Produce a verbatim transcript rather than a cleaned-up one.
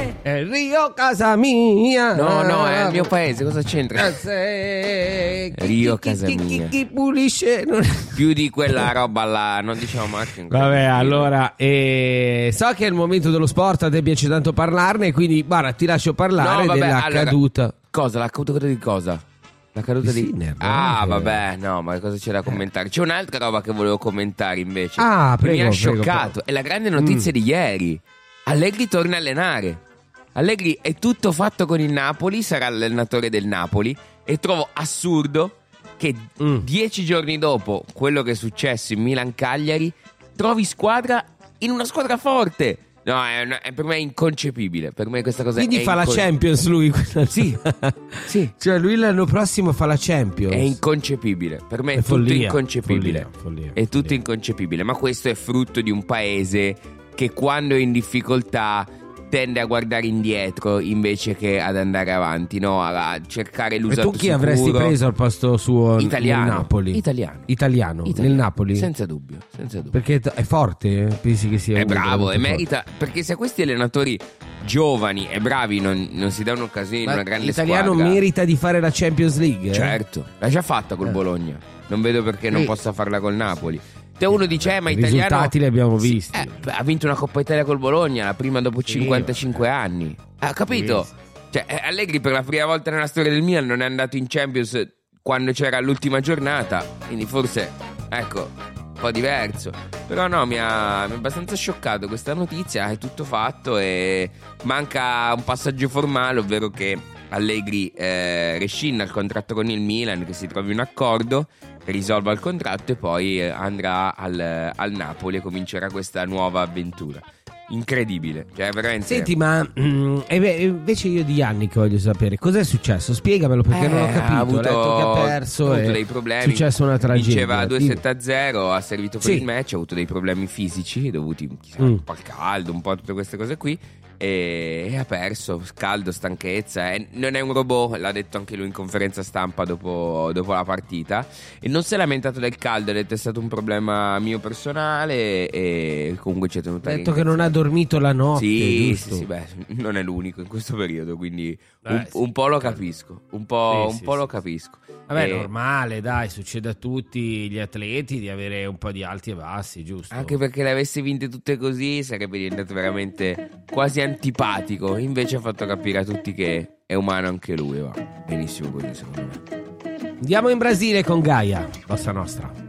È Rio casa mia. No, no, è il mio paese, cosa c'entra? Se... Rio chi, casa chi, mia. Chi, chi pulisce non... Più di quella roba là, non diciamo marketing. Vabbè, allora eh, so che è il momento dello sport, a te piace tanto parlarne, quindi guarda, ti lascio parlare No, vabbè, della allora, caduta. Cosa? La caduta di cosa? La caduta Di di... Sinner, Ah, eh. vabbè, no, ma cosa c'è da commentare? C'è un'altra roba che volevo commentare invece. Ah, che prego, mi ha prego, scioccato. prego. È la grande notizia Mm. di ieri. Allegri torna a allenare. Allegri è tutto fatto con il Napoli, sarà l'allenatore del Napoli. E trovo assurdo che Mm. dieci giorni dopo quello che è successo in Milan-Cagliari trovi squadra in una squadra forte. No, è, una- è per me inconcepibile. Per me questa cosa Quindi è fa la incon- Champions lui. Sì, sì. Cioè lui l'anno prossimo fa la Champions. È inconcepibile. Per me è, È tutto follia, inconcepibile. follia, follia, è tutto follia. inconcepibile. Ma questo è frutto di un paese che quando è in difficoltà tende a guardare indietro invece che ad andare avanti, no? A cercare E l'usato tu chi sicuro. avresti preso al posto suo Italiano. nel Napoli? Italiano. Italiano, Italiano. nel Napoli? Senza dubbio, senza dubbio. Perché t- è forte? eh? Pensi che sia È uno bravo e veramente merita, perché se a questi allenatori giovani e bravi non, non si dà un'occasione in forte? una Ma grande l'italiano squadra, merita di fare la Champions League? eh? certo, l'ha già fatta col Eh. Bologna. Non vedo perché non Sì. possa farla col Napoli. Te uno dice, eh, ma I italiano. risultati li abbiamo Sì, visti. eh, ha vinto una Coppa Italia col Bologna, la prima dopo Sì, cinquantacinque anni. Ha capito? Sì, sì. Cioè, eh, Allegri per la prima volta nella storia del Milan non è andato in Champions quando c'era l'ultima giornata. Quindi forse, ecco, un po' diverso. Però no, mi ha, mi ha abbastanza scioccato questa notizia. È tutto fatto e manca un passaggio formale, ovvero che Allegri eh, rescinda il contratto con il Milan, che si trovi un accordo, risolva il contratto e poi eh, andrà al, al Napoli e comincerà questa nuova avventura. Incredibile, cioè veramente. Senti, ma mm, e beh, invece io di anni che voglio sapere cos'è successo? Spiegamelo perché Eh, non ho capito. ha avuto, Ho letto che ha perso. ha avuto e dei problemi. È successa una tragedia. Vinceva due Dimmi. sette a zero, ha servito per Sì. il match, ha avuto dei problemi fisici dovuti chissà, Mm. un po' al caldo, un po' a tutte queste cose qui. E, e ha perso, caldo, stanchezza. E non è un robot, l'ha detto anche lui in conferenza stampa dopo, dopo la partita. E non si è lamentato del caldo, ha detto è stato un problema mio personale. E comunque ci è tenuto Ha a detto che non ha dormito la notte. Sì, giusto? sì, sì, beh, non è l'unico in questo periodo, quindi Eh, un, sì. un po' lo capisco, un po', Sì, un sì, po' sì, lo sì. capisco. Vabbè, E normale, dai, succede a tutti gli atleti di avere un po' di alti e bassi, giusto? anche perché le avesse vinte tutte così sarebbe diventato veramente quasi antipatico. Invece ha fatto capire a tutti che è umano anche lui, va benissimo così secondo me. Andiamo in Brasile con Gaia, Bossa Nostra.